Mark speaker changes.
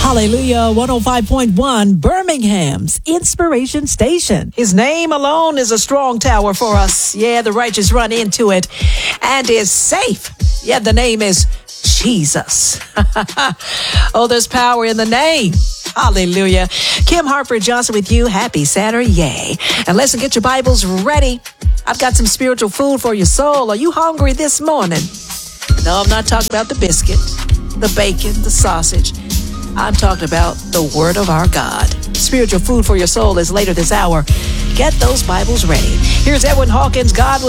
Speaker 1: Hallelujah, 105.1, Birmingham's Inspiration Station. His name alone is a strong tower for us. Yeah, the righteous run into it and is safe. Yeah, the name is Jesus. Oh, there's power in the name. Hallelujah. Kim Hartford Johnson with you. Happy Saturday. Yay. And listen, get your Bibles ready. I've got some spiritual food for your soul. Are you hungry this morning? No, I'm not talking about the biscuit, the bacon, the sausage. I'm talking about the Word of our God. Spiritual food for your soul is later this hour. Get those Bibles ready. Here's Edwin Hawkins. God